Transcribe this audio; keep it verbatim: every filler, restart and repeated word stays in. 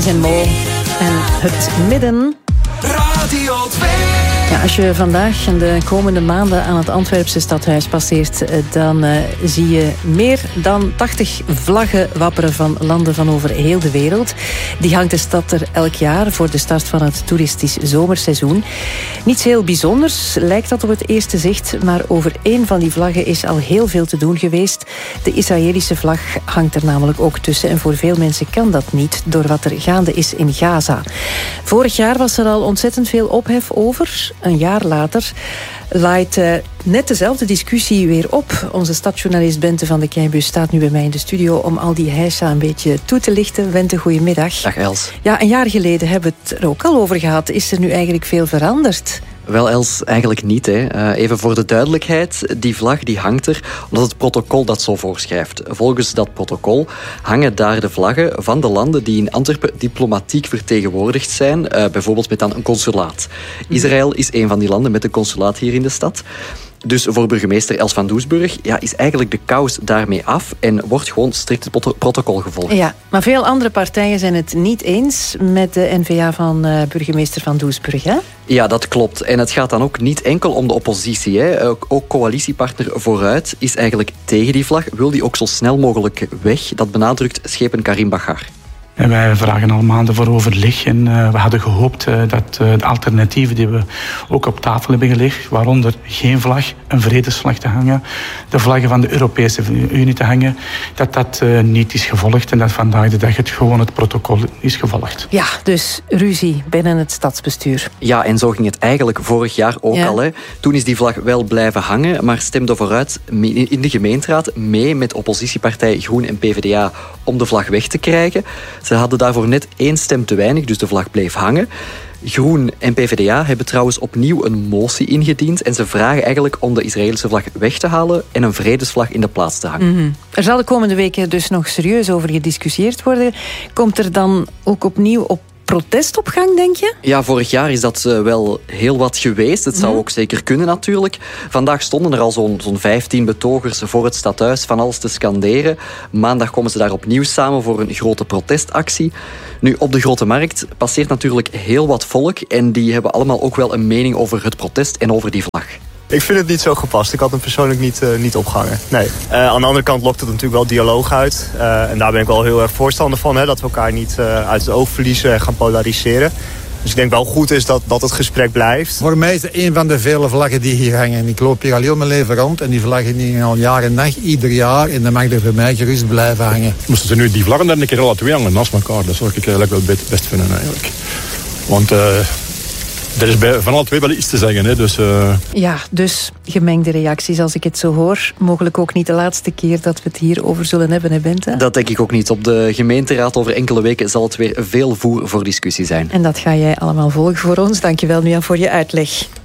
En Mo en het midden. Radio twee. Ja, als je vandaag en de komende maanden aan het Antwerpse stadhuis passeert, dan uh, zie je meer dan tachtig vlaggen wapperen van landen van over heel de wereld. Die hangt de stad er elk jaar voor de start van het toeristisch zomerseizoen. Niets heel bijzonders, lijkt dat op het eerste zicht, maar over één van die vlaggen is al heel veel te doen geweest. De Israëlische vlag hangt er namelijk ook tussen en voor veel mensen kan dat niet door wat er gaande is in Gaza. Vorig jaar was er al ontzettend veel ophef over. Een jaar later laait uh, net dezelfde discussie weer op. Onze stadsjournalist Bente van de Keibus staat nu bij mij in de studio om al die heisa een beetje toe te lichten. Bente, goedemiddag. Dag Els. Ja, een jaar geleden hebben we het er ook al over gehad. Is er nu eigenlijk veel veranderd? Wel Els, eigenlijk niet. Hè. Uh, even voor de duidelijkheid, die vlag die hangt er omdat het protocol dat zo voorschrijft. Volgens dat protocol hangen daar de vlaggen van de landen die in Antwerpen diplomatiek vertegenwoordigd zijn, uh, bijvoorbeeld met dan een consulaat. Israël is een van die landen met een consulaat hier in de stad. Dus voor burgemeester Els van Doesburg ja, is eigenlijk de kous daarmee af en wordt gewoon strikt het protocol gevolgd. Ja, maar veel andere partijen zijn het niet eens met de N V A van uh, burgemeester van Doesburg, hè? Ja, dat klopt. En het gaat dan ook niet enkel om de oppositie. Hè. Ook, ook coalitiepartner Vooruit is eigenlijk tegen die vlag, wil die ook zo snel mogelijk weg. Dat benadrukt schepen Karim Baghar. En wij vragen al maanden voor overleg en uh, we hadden gehoopt uh, dat uh, de alternatieven die we ook op tafel hebben gelegd, waaronder geen vlag, een vredesvlag te hangen, de vlaggen van de Europese Unie te hangen, dat dat uh, niet is gevolgd en dat vandaag de dag het gewoon het protocol is gevolgd. Ja, dus ruzie binnen het stadsbestuur. Ja, en zo ging het eigenlijk vorig jaar ook ja. al. Hè. Toen is die vlag wel blijven hangen, maar stemde Vooruit in de gemeenteraad mee met oppositiepartij Groen en P V D A om de vlag weg te krijgen. Ze hadden daarvoor net één stem te weinig, dus de vlag bleef hangen. Groen en P V D A hebben trouwens opnieuw een motie ingediend en ze vragen eigenlijk om de Israëlische vlag weg te halen en een vredesvlag in de plaats te hangen. Mm-hmm. Er zal de komende weken dus nog serieus over gediscussieerd worden. Komt er dan ook opnieuw op protest op gang, denk je? Ja, vorig jaar is dat uh, wel heel wat geweest. Het zou mm. ook zeker kunnen natuurlijk. Vandaag stonden er al zo'n, zo'n vijftien betogers voor het stadhuis van alles te scanderen. Maandag komen ze daar opnieuw samen voor een grote protestactie. Nu, op de Grote Markt passeert natuurlijk heel wat volk en die hebben allemaal ook wel een mening over het protest en over die vlag. Ik vind het niet zo gepast. Ik had hem persoonlijk niet, uh, niet opgehangen. Nee. Uh, aan de andere kant lokt het natuurlijk wel dialoog uit. Uh, en daar ben ik wel heel erg voorstander van. Hè, dat we elkaar niet uh, uit het oog verliezen en gaan polariseren. Dus ik denk wel goed is dat, dat het gesprek blijft. Voor mij is het een van de vele vlaggen die hier hangen. Ik loop hier al heel mijn leven rond en die vlaggen die hangen al jaar en nacht, ieder jaar. En dan mag er voor mij gerust blijven hangen. Moesten ze nu die vlaggen dan een keer alle twee hangen naast elkaar? Dat zou ik eigenlijk wel best vinden eigenlijk. Want Uh, er is bij van alle twee wel iets te zeggen. Hè, dus, uh... Ja, dus gemengde reacties als ik het zo hoor. Mogelijk ook niet de laatste keer dat we het hierover zullen hebben, hè Bente? Dat denk ik ook niet. Op de gemeenteraad over enkele weken zal het weer veel voer voor discussie zijn. En dat ga jij allemaal volgen voor ons. Dank je wel, Mia, voor je uitleg.